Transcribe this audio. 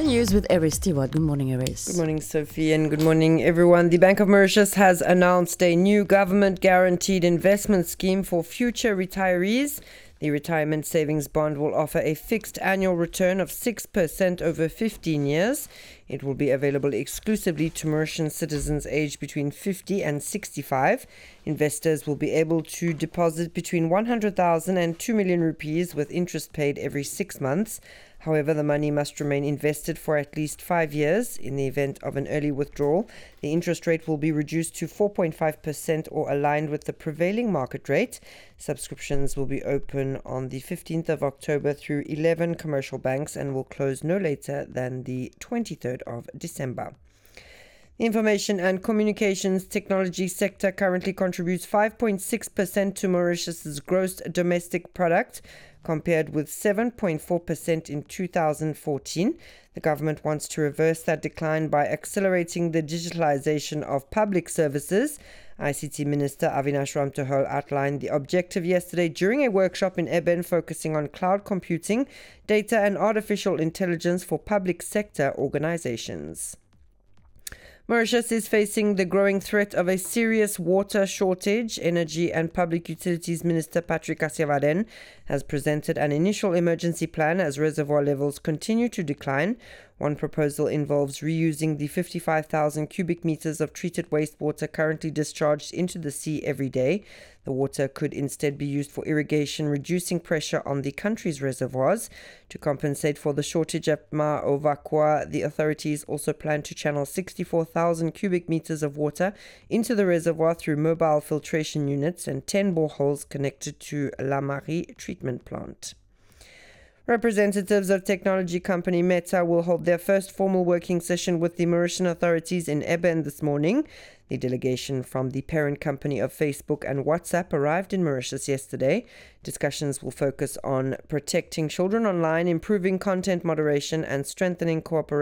The news with Eris Stewart. Good morning, Eris. Good morning, Sophie, and good morning, everyone. The Bank of Mauritius has announced a new government-guaranteed investment scheme for future retirees. The retirement savings bond will offer a fixed annual return of 6% over 15 years. It will be available exclusively to Mauritian citizens aged between 50 and 65. Investors will be able to deposit between 100,000 and 2 million rupees with interest paid every 6 months. However, the money must remain invested for at least 5 years. In the event of an early withdrawal, the interest rate will be reduced to 4.5% or aligned with the prevailing market rate. Subscriptions will be open on the 15th of October through 11 commercial banks and will close no later than the 23rd of December. The information and communications technology sector currently contributes 5.6% to Mauritius's gross domestic product, compared with 7.4% in 2014. The government wants to reverse that decline by accelerating the digitalization of public services. ICT Minister Avinash Ramtahol outlined the objective yesterday during a workshop in Eben focusing on cloud computing, data and artificial intelligence for public sector organizations. Mauritius is facing the growing threat of a serious water shortage. Energy and Public Utilities Minister Patrick Assiavaden has presented an initial emergency plan as reservoir levels continue to decline. One proposal involves reusing the 55,000 cubic meters of treated wastewater currently discharged into the sea every day. The water could instead be used for irrigation, reducing pressure on the country's reservoirs. To compensate for the shortage at Ma Ovakwa, the authorities also plan to channel 64,000 cubic meters of water into the reservoir through mobile filtration units and 10 boreholes connected to La Marie treatment plant. Representatives of technology company Meta will hold their first formal working session with the Mauritian authorities in Eben this morning. The delegation from the parent company of Facebook and WhatsApp arrived in Mauritius yesterday. Discussions will focus on protecting children online, improving content moderation, and strengthening cooperation